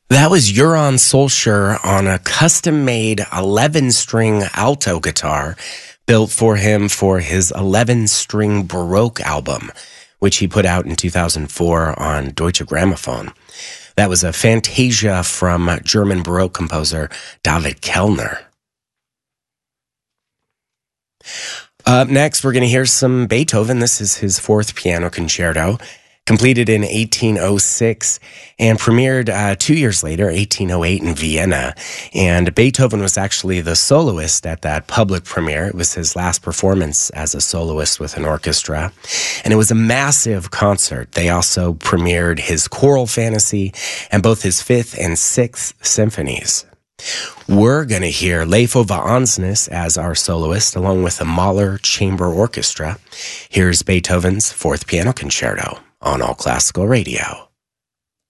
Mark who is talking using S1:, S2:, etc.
S1: That was Euron Solskjaer on a custom-made 11-string alto guitar built for him for his 11-string Baroque album, which he put out in 2004 on Deutsche Grammophon. That was a Fantasia from German Baroque composer David Kellner. Up next, we're going to hear some Beethoven. This is his fourth piano concerto, completed in 1806 and premiered 2 years later, 1808 in Vienna. And Beethoven was actually the soloist at that public premiere. It was his last performance as a soloist with an orchestra. And it was a massive concert. They also premiered his choral fantasy and both his fifth and sixth symphonies. We're going to hear Leif Ove Andsnes as our soloist, along with the Mahler Chamber Orchestra. Here's Beethoven's Fourth Piano Concerto on All Classical Radio.